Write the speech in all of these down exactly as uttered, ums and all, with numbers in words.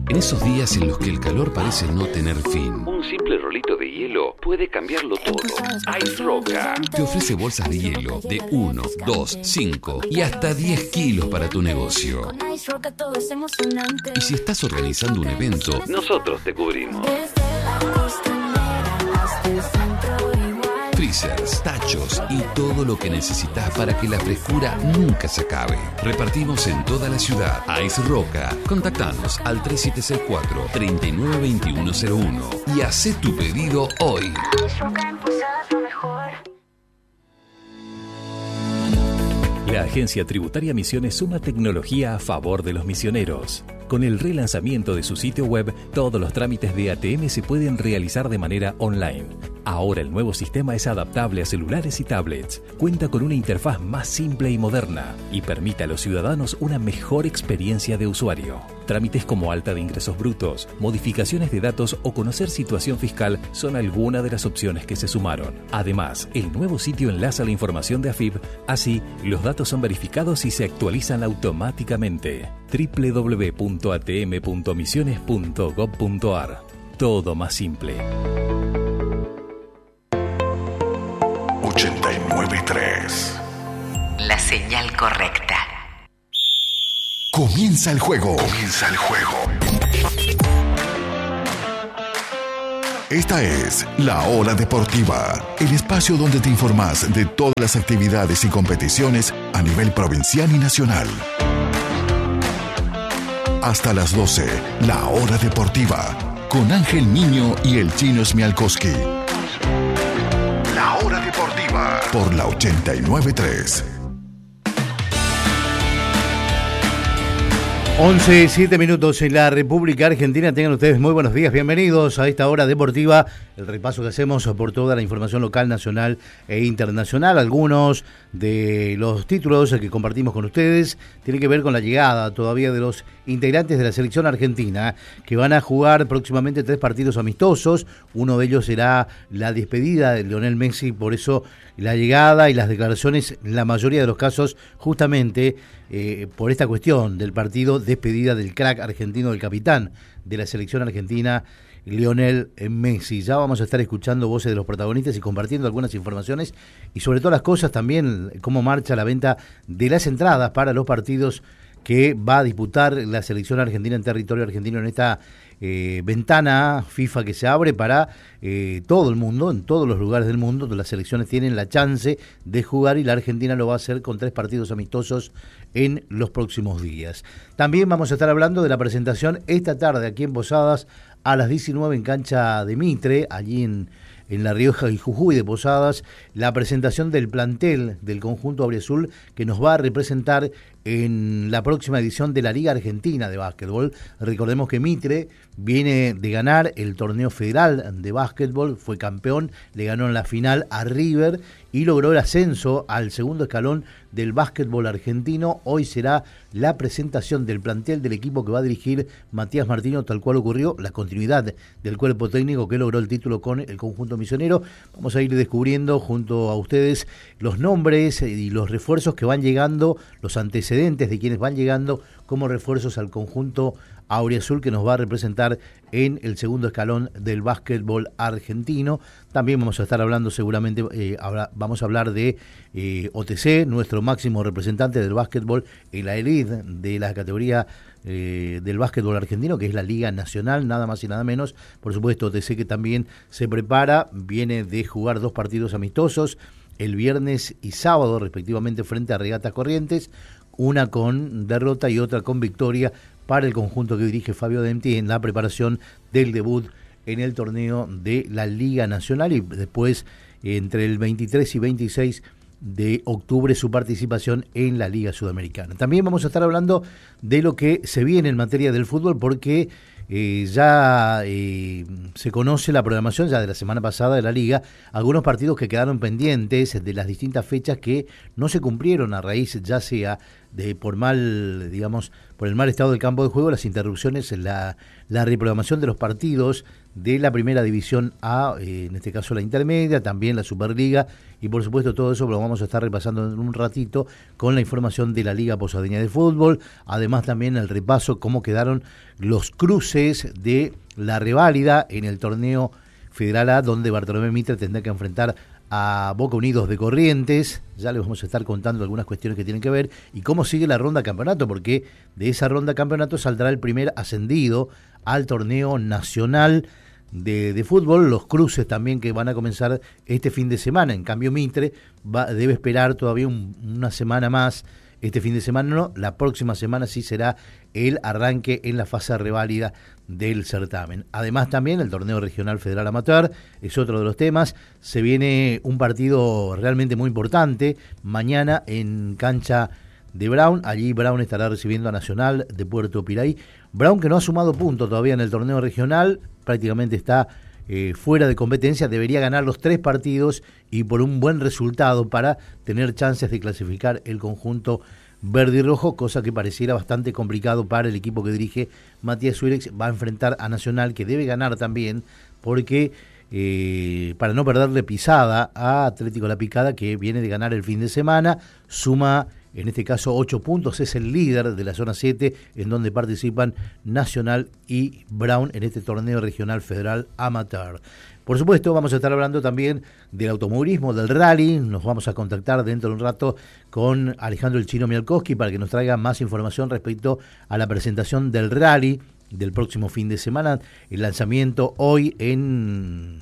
En esos días en los que el calor parece no tener fin, un simple rolito de hielo puede cambiarlo todo. Ice Roca te ofrece bolsas de hielo de uno, dos, cinco y hasta diez kilos para tu negocio. Y si estás organizando un evento, nosotros te cubrimos. Freezers, tachos y todo lo que necesitas para que la frescura nunca se acabe. Repartimos en toda la ciudad. Ice Roca. Contactanos al tres siete seis cuatro, tres nueve dos uno cero uno y haz tu pedido hoy. La Agencia Tributaria Misiones suma tecnología a favor de los misioneros. Con el relanzamiento de su sitio web, todos los trámites de A T M se pueden realizar de manera online. Ahora el nuevo sistema es adaptable a celulares y tablets, cuenta con una interfaz más simple y moderna y permite a los ciudadanos una mejor experiencia de usuario. Trámites como alta de ingresos brutos, modificaciones de datos o conocer situación fiscal son algunas de las opciones que se sumaron. Además, el nuevo sitio enlaza la información de A F I B, así los datos son verificados y se actualizan automáticamente. doble u doble u doble u punto a t m punto misiones punto gob punto a r. Todo más simple. ochenta y nueve punto tres. La señal correcta. Comienza el juego. Comienza el juego. Esta es La Hora Deportiva, el espacio donde te informás de todas las actividades y competiciones a nivel provincial y nacional. Hasta las doce, La Hora Deportiva, con Ángel Niño y el Chino Smialkowski. La Hora Deportiva, por la ochenta y nueve punto tres. once, siete minutos en la República Argentina. Tengan ustedes muy buenos días, bienvenidos a esta hora deportiva, el repaso que hacemos por toda la información local, nacional e internacional. Algunos de los títulos que compartimos con ustedes tienen que ver con la llegada todavía de los integrantes de la selección argentina, que van a jugar próximamente tres partidos amistosos. Uno de ellos será la despedida de Lionel Messi, por eso la llegada y las declaraciones, en la mayoría de los casos, justamente eh, por esta cuestión del partido, despedida del crack argentino, del capitán de la selección argentina, Lionel Messi. Ya vamos a estar escuchando voces de los protagonistas y compartiendo algunas informaciones y sobre todas las cosas también cómo marcha la venta de las entradas para los partidos que va a disputar la selección argentina en territorio argentino en esta eh, ventana FIFA que se abre para eh, todo el mundo, en todos los lugares del mundo, donde las selecciones tienen la chance de jugar, y la Argentina lo va a hacer con tres partidos amistosos en los próximos días. También vamos a estar hablando de la presentación esta tarde aquí en Posadas a las diecinueve en cancha de Mitre, allí en, en La Rioja y Jujuy de Posadas, la presentación del plantel del conjunto auriazul que nos va a representar en la próxima edición de la Liga Argentina de Básquetbol. Recordemos que Mitre viene de ganar el torneo federal de básquetbol, fue campeón, le ganó en la final a River y logró el ascenso al segundo escalón del básquetbol argentino. Hoy será la presentación del plantel del equipo que va a dirigir Matías Martino, tal cual ocurrió la continuidad del cuerpo técnico que logró el título con el conjunto misionero. Vamos a ir descubriendo junto a ustedes los nombres y los refuerzos que van llegando, los antecedentes de quienes van llegando como refuerzos al conjunto auriazul que nos va a representar en el segundo escalón del básquetbol argentino. También vamos a estar hablando seguramente, eh, habla, vamos a hablar de eh, O T C, nuestro máximo representante del básquetbol en la elite de la categoría eh, del básquetbol argentino, que es la Liga Nacional, nada más y nada menos. Por supuesto, O T C que también se prepara, viene de jugar dos partidos amistosos, el viernes y sábado respectivamente frente a Regatas Corrientes, una con derrota y otra con victoria para el conjunto que dirige Fabio Dempti en la preparación del debut en el torneo de la Liga Nacional, y después entre el veintitrés y veintiséis de octubre su participación en la Liga Sudamericana. También vamos a estar hablando de lo que se viene en materia del fútbol, porque eh, ya eh, se conoce la programación ya de la semana pasada de la Liga, algunos partidos que quedaron pendientes de las distintas fechas que no se cumplieron a raíz ya sea de por mal, digamos, por el mal estado del campo de juego, las interrupciones, la, la reprogramación de los partidos de la primera división A, eh, en este caso la intermedia, también la Superliga, y por supuesto todo eso lo vamos a estar repasando en un ratito con la información de la Liga Posadeña de Fútbol, además también el repaso cómo quedaron los cruces de la reválida en el torneo Federal A, donde Bartolomé Mitre tendrá que enfrentar a Boca Unidos de Corrientes. Ya les vamos a estar contando algunas cuestiones que tienen que ver y cómo sigue la ronda campeonato, porque de esa ronda campeonato saldrá el primer ascendido al torneo nacional de, de fútbol, los cruces también que van a comenzar este fin de semana. En cambio Mitre va, debe esperar todavía un, una semana más. Este fin de semana no, la próxima semana sí será el arranque en la fase reválida del certamen. Además también el torneo regional federal amateur es otro de los temas. Se viene un partido realmente muy importante mañana en cancha de Brown. Allí Brown estará recibiendo a Nacional de Puerto Piraí. Brown, que no ha sumado puntos todavía en el torneo regional, prácticamente está eh, fuera de competencia, debería ganar los tres partidos y por un buen resultado para tener chances de clasificar el conjunto verde y rojo, cosa que pareciera bastante complicado para el equipo que dirige Matías Suirex. Va a enfrentar a Nacional, que debe ganar también, porque eh, para no perderle pisada a Atlético La Picada, que viene de ganar el fin de semana, suma en este caso ocho puntos, es el líder de la zona siete, en donde participan Nacional y Brown en este torneo regional federal amateur. Por supuesto, vamos a estar hablando también del automovilismo, del rally. Nos vamos a contactar dentro de un rato con Alejandro El Chino Mialkowski para que nos traiga más información respecto a la presentación del rally del próximo fin de semana. El lanzamiento hoy en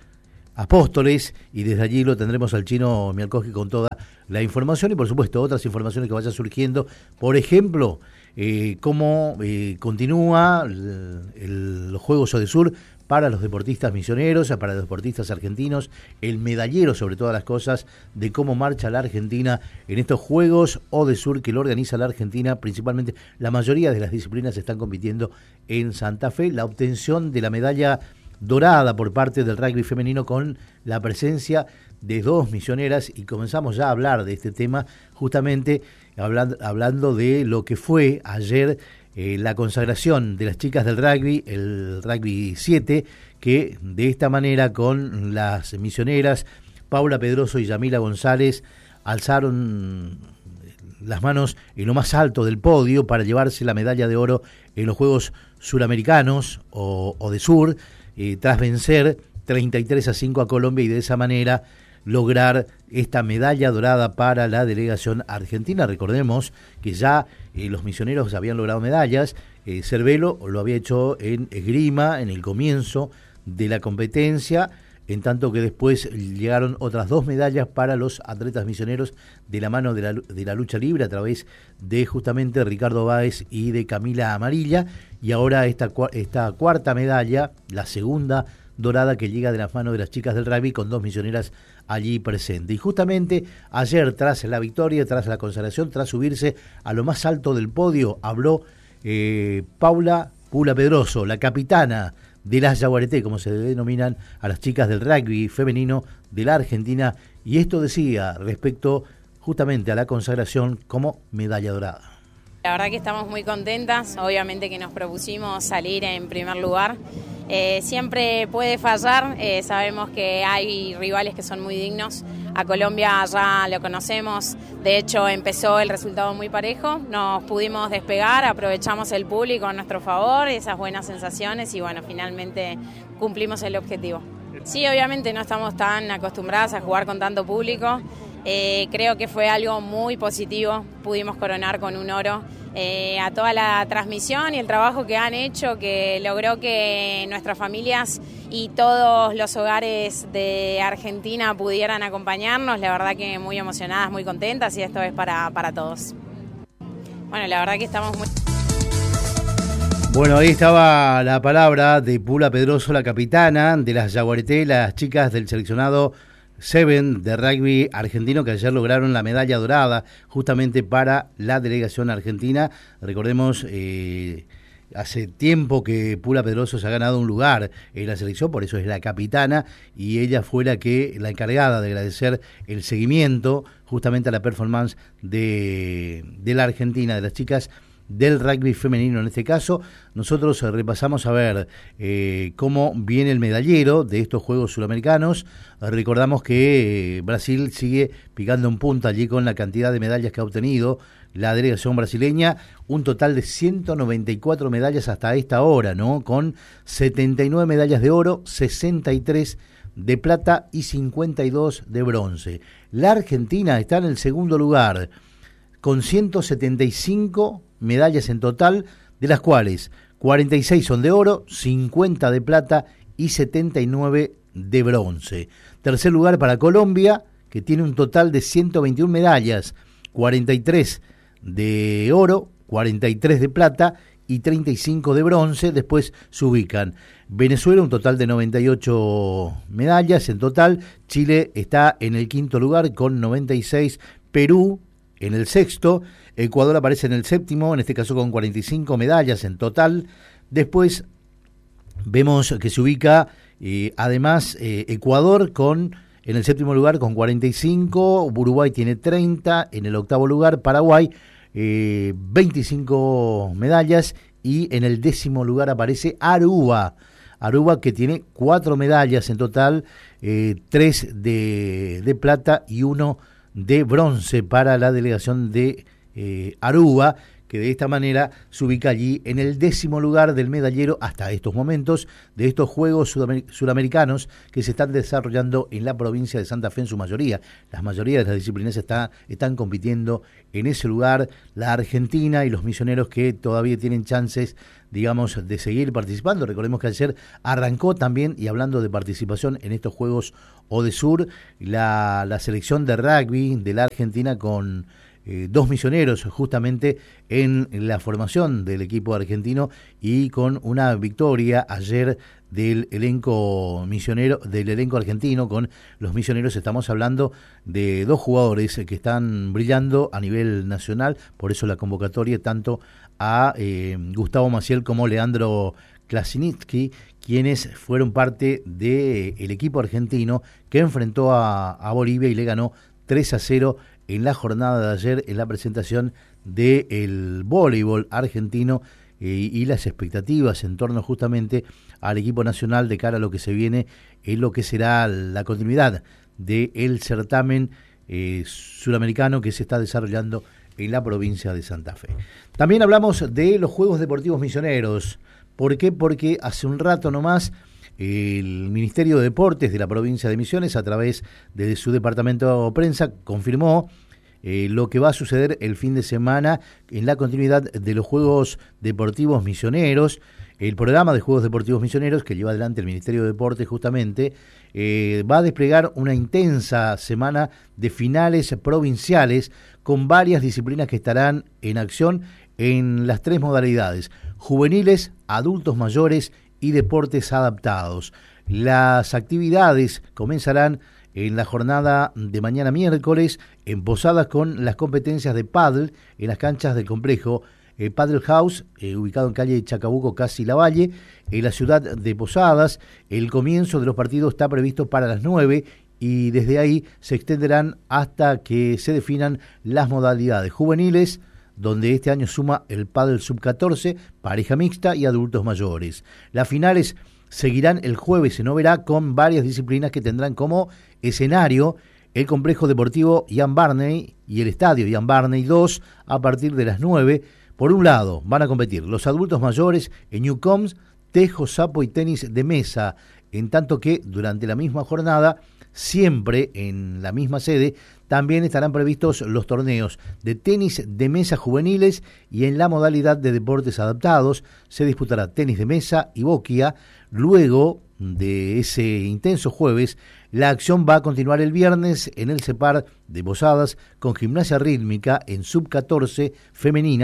Apóstoles, y desde allí lo tendremos al Chino Mialkowski con toda la información y por supuesto otras informaciones que vayan surgiendo. Por ejemplo, eh, cómo eh, continúa el, el, los Juegos Odesur para los deportistas misioneros, para los deportistas argentinos, el medallero sobre todas las cosas de cómo marcha la Argentina en estos Juegos Odesur que lo organiza la Argentina. Principalmente la mayoría de las disciplinas están compitiendo en Santa Fe. La obtención de la medalla dorada por parte del rugby femenino con la presencia de dos misioneras, y comenzamos ya a hablar de este tema justamente hablando, hablando de lo que fue ayer eh, la consagración de las chicas del rugby, el rugby siete, que de esta manera con las misioneras Paula Pedroso y Yamila González alzaron las manos en lo más alto del podio para llevarse la medalla de oro en los Juegos Suramericanos o, o de Sur, eh, tras vencer treinta y tres a cinco a Colombia y de esa manera lograr esta medalla dorada para la delegación argentina. Recordemos que ya eh, los misioneros habían logrado medallas. eh, Cervelo lo había hecho en esgrima en el comienzo de la competencia, en tanto que después llegaron otras dos medallas para los atletas misioneros de la mano de la, de la lucha libre a través de justamente Ricardo Báez y de Camila Amarilla, y ahora esta, esta cuarta medalla, la segunda dorada, que llega de las manos de las chicas del rugby con dos misioneras allí presentes. Y justamente ayer, tras la victoria, tras la consagración, tras subirse a lo más alto del podio, habló eh, Paula Pula Pedroso, la capitana de las Yaguareté, como se denominan a las chicas del rugby femenino de la Argentina, y esto decía respecto justamente a la consagración como medalla dorada. La verdad que estamos muy contentas, obviamente que nos propusimos salir en primer lugar. Eh, siempre puede fallar, eh, sabemos que hay rivales que son muy dignos. A Colombia ya lo conocemos, de hecho empezó el resultado muy parejo, nos pudimos despegar, aprovechamos el público a nuestro favor, esas buenas sensaciones, y bueno, finalmente cumplimos el objetivo. Sí, obviamente no estamos tan acostumbradas a jugar con tanto público. Eh, creo que fue algo muy positivo, pudimos coronar con un oro eh, a toda la transmisión y el trabajo que han hecho, que logró que nuestras familias y todos los hogares de Argentina pudieran acompañarnos. La verdad que muy emocionadas, muy contentas, y esto es para, para todos. Bueno, la verdad que estamos muy... Bueno, ahí estaba la palabra de Pula Pedroso, la capitana de las Yaguareté, las chicas del seleccionado Seven de rugby argentino, que ayer lograron la medalla dorada justamente para la delegación argentina. Recordemos, eh, hace tiempo que Pula Pedroso se ha ganado un lugar en la selección, por eso es la capitana, y ella fue la que la encargada de agradecer el seguimiento justamente a la performance de, de la Argentina, de las chicas del rugby femenino en este caso. Nosotros eh, repasamos a ver eh, cómo viene el medallero de estos Juegos Sudamericanos. Eh, recordamos que eh, Brasil sigue picando en punta allí con la cantidad de medallas que ha obtenido la delegación brasileña, un total de ciento noventa y cuatro medallas hasta esta hora, ¿no? Con setenta y nueve medallas de oro, sesenta y tres de plata y cincuenta y dos de bronce. La Argentina está en el segundo lugar, con ciento setenta y cinco medallas en total, de las cuales cuarenta y seis son de oro, cincuenta de plata y setenta y nueve de bronce. Tercer lugar para Colombia, que tiene un total de ciento veintiuna medallas, cuarenta y tres de oro, cuarenta y tres de plata y treinta y cinco de bronce. Después se ubican Venezuela, un total de noventa y ocho medallas en total. Chile está en el quinto lugar con noventa y seis, Perú en el sexto, Ecuador aparece en el séptimo, en este caso con cuarenta y cinco medallas en total. Después vemos que se ubica eh, además eh, Ecuador con en el séptimo lugar con cuarenta y cinco, Uruguay tiene treinta, en el octavo lugar Paraguay eh, veinticinco medallas, y en el décimo lugar aparece Aruba, Aruba que tiene cuatro medallas en total, eh, tres de, de plata y uno de bronce para la delegación de eh, Aruba, que de esta manera se ubica allí en el décimo lugar del medallero hasta estos momentos de estos Juegos Sudamer- Suramericanos que se están desarrollando en la provincia de Santa Fe en su mayoría. La mayoría de las disciplinas está, están compitiendo en ese lugar. La Argentina y los misioneros que todavía tienen chances, digamos, de seguir participando. Recordemos que ayer arrancó también, y hablando de participación en estos Juegos ODESUR, la, la selección de rugby de la Argentina con Eh, dos misioneros justamente en la formación del equipo argentino, y con una victoria ayer del elenco misionero, del elenco argentino con los misioneros. Estamos hablando de dos jugadores que están brillando a nivel nacional, por eso la convocatoria tanto a eh, Gustavo Maciel como Leandro Klasinitsky, quienes fueron parte del de equipo argentino que enfrentó a, a Bolivia y le ganó tres a cero en la jornada de ayer, en la presentación del voleibol argentino eh, y las expectativas en torno justamente al equipo nacional de cara a lo que se viene en lo que será la continuidad del certamen eh, suramericano que se está desarrollando en la provincia de Santa Fe. También hablamos de los Juegos Deportivos Misioneros. ¿Por qué? Porque hace un rato nomás el Ministerio de Deportes de la provincia de Misiones, a través de su departamento de prensa, confirmó eh, lo que va a suceder el fin de semana en la continuidad de los Juegos Deportivos Misioneros. El programa de Juegos Deportivos Misioneros que lleva adelante el Ministerio de Deportes justamente eh, va a desplegar una intensa semana de finales provinciales con varias disciplinas que estarán en acción en las tres modalidades: juveniles, adultos mayores y deportes adaptados. Las actividades comenzarán en la jornada de mañana miércoles en Posadas con las competencias de pádel en las canchas del complejo eh, Paddle House, eh, ubicado en calle Chacabuco, casi Lavalle, en la ciudad de Posadas. El comienzo de los partidos está previsto para las nueve y desde ahí se extenderán hasta que se definan las modalidades juveniles, donde este año suma el pádel sub catorce, pareja mixta y adultos mayores. Las finales seguirán el jueves en Oberá con varias disciplinas que tendrán como escenario el complejo deportivo Ian Barney y el estadio Ian Barney dos a partir de las nueve. Por un lado van a competir los adultos mayores en Newcoms, tejo, sapo y tenis de mesa, en tanto que durante la misma jornada, siempre en la misma sede, también estarán previstos los torneos de tenis de mesa juveniles, y en la modalidad de deportes adaptados se disputará tenis de mesa y boquia. Luego de ese intenso jueves, la acción va a continuar el viernes en el CEPAR de Posadas con gimnasia rítmica en sub catorce femenina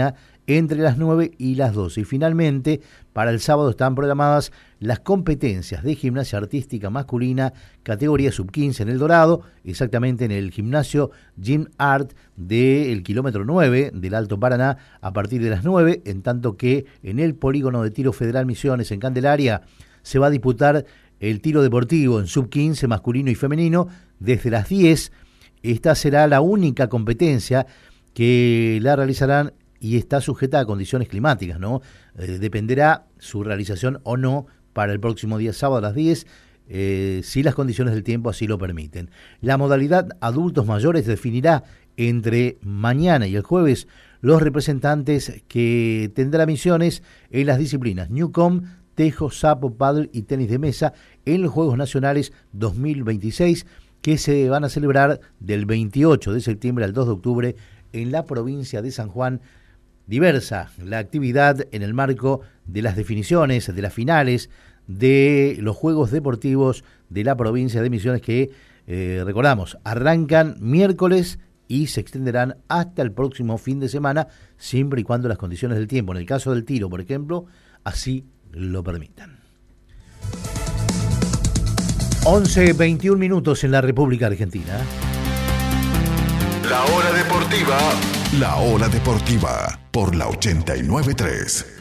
entre las nueve y las doce. Y finalmente, para el sábado están programadas las competencias de gimnasia artística masculina, categoría sub quince en El Dorado, exactamente en el gimnasio Gym Art del kilómetro nueve del Alto Paraná, a partir de las nueve, en tanto que en el polígono de tiro Federal Misiones en Candelaria se va a disputar el tiro deportivo en sub quince masculino y femenino desde las diez. Esta será la única competencia que la realizarán y está sujeta a condiciones climáticas, ¿no? Eh, dependerá su realización o no para el próximo día sábado a las diez, eh, si las condiciones del tiempo así lo permiten. La modalidad adultos mayores definirá entre mañana y el jueves los representantes que tendrán misiones en las disciplinas Newcom, tejo, sapo, pádel y tenis de mesa en los Juegos Nacionales dos mil veintiséis, que se van a celebrar del veintiocho de septiembre al dos de octubre en la provincia de San Juan. Diversa la actividad en el marco de las definiciones, de las finales de los Juegos Deportivos de la provincia de Misiones que, eh, recordamos, arrancan miércoles y se extenderán hasta el próximo fin de semana, siempre y cuando las condiciones del tiempo, en el caso del tiro, por ejemplo, así lo permitan. once veintiún minutos en la República Argentina. La hora deportiva. La hora deportiva por la ochenta y nueve punto tres.